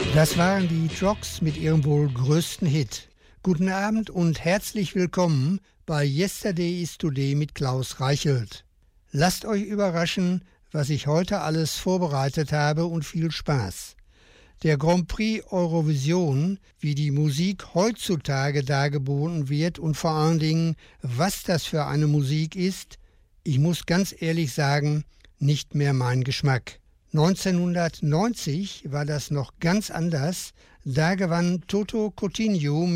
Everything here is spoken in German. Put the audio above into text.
Das waren die Trogs mit ihrem wohl größten Hit. Guten Abend und herzlich willkommen bei Yesterday is Today mit Klaus Reichelt. Lasst euch überraschen, was ich heute alles vorbereitet habe und viel Spaß. Der Grand Prix Eurovision, wie die Musik heutzutage dargeboten wird und vor allen Dingen, was das für eine Musik ist, ich muss ganz ehrlich sagen, nicht mehr mein Geschmack. 1990 war das noch ganz anders. Da gewann Toto Cutugno